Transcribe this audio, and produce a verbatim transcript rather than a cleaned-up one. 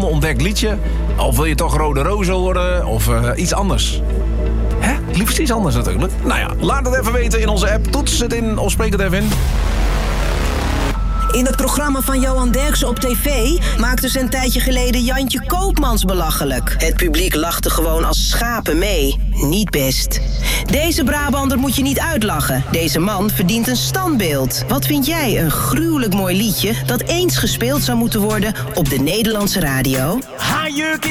onontdekt liedje? Of wil je toch Rode Rozen horen? Of uh, iets anders? Hè? Liefst iets anders natuurlijk. Nou ja, laat het even weten in onze app. Toets het in of spreek het even in. In het programma van Johan Derksen op tv maakte ze een tijdje geleden Jantje Koopmans belachelijk. Het publiek lachte gewoon als schapen mee. Niet best. Deze Brabander moet je niet uitlachen. Deze man verdient een standbeeld. Wat vind jij een gruwelijk mooi liedje dat eens gespeeld zou moeten worden op de Nederlandse radio?